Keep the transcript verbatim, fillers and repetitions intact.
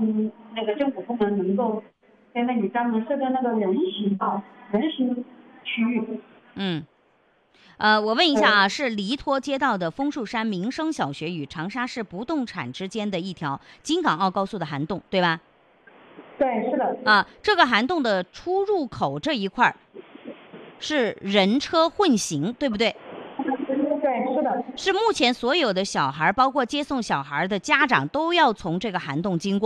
们那个政府部门能够在那里专门设个那个人行道、人行区域。 嗯。呃，我问一下啊，是黎托街道的枫树山民生小学与长沙市不动产之间的一条京港澳高速的涵洞，对吧？ 对，是的。 啊，这个涵洞的出入口这一块是人车混行，对不对？ 对，是的。 是目前所有的小孩，包括接送小孩的家长，都要从这个涵洞经过。